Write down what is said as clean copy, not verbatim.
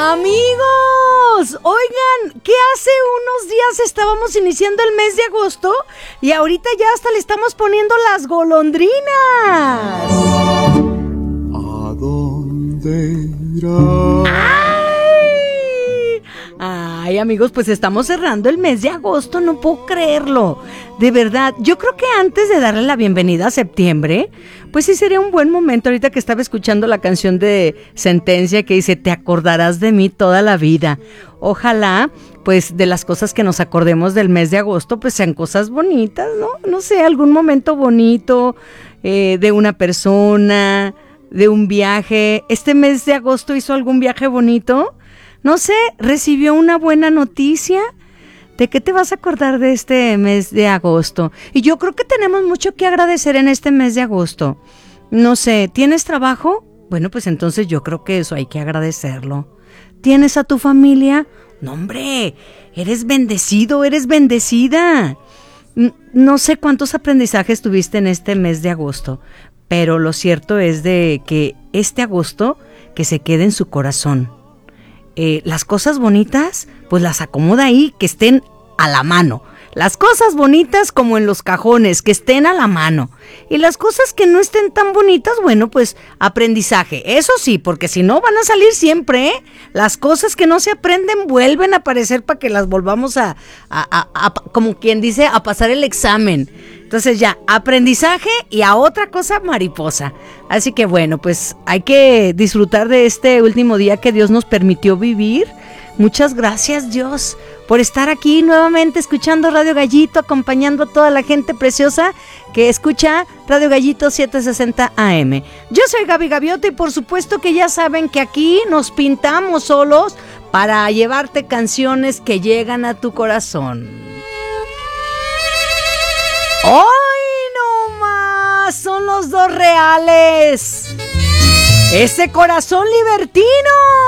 Amigos, oigan, ¿qué hace unos días estábamos iniciando el mes de agosto y ahorita ya hasta le estamos poniendo las golondrinas? ¿A dónde irá? Ay, amigos, pues estamos cerrando el mes de agosto, no puedo creerlo. De verdad, yo creo que antes de darle la bienvenida a septiembre, pues sí sería un buen momento, ahorita que estaba escuchando la canción de Sentencia que dice, te acordarás de mí toda la vida. Ojalá, pues de las cosas que nos acordemos del mes de agosto, pues sean cosas bonitas, ¿no? No sé, algún momento bonito de una persona, de un viaje. ¿Este mes de agosto hizo algún viaje bonito? No sé, ¿recibió una buena noticia? ¿De qué te vas a acordar de este mes de agosto? Y yo creo que tenemos mucho que agradecer en este mes de agosto. No sé, ¿tienes trabajo? Bueno, pues entonces yo creo que eso hay que agradecerlo. ¿Tienes a tu familia? No, hombre, eres bendecido, eres bendecida. No sé cuántos aprendizajes tuviste en este mes de agosto, pero lo cierto es de que este agosto que se quede en su corazón. Las cosas bonitas, pues las acomoda ahí, que estén a la mano. Las cosas bonitas como en los cajones, que estén a la mano. Y las cosas que no estén tan bonitas, bueno, pues aprendizaje. Eso sí, porque si no van a salir siempre, ¿eh? Las cosas que no se aprenden vuelven a aparecer para que las volvamos a como quien dice, a pasar el examen. Entonces ya, aprendizaje y a otra cosa mariposa. Así que bueno, pues hay que disfrutar de este último día que Dios nos permitió vivir. Muchas gracias, Dios, por estar aquí nuevamente escuchando Radio Gallito, acompañando a toda la gente preciosa que escucha Radio Gallito 760 AM. Yo soy Gaby Gaviota y por supuesto que ya saben que aquí nos pintamos solos para llevarte canciones que llegan a tu corazón. ¡Ay, no más! Son los dos reales. ¡Ese corazón libertino!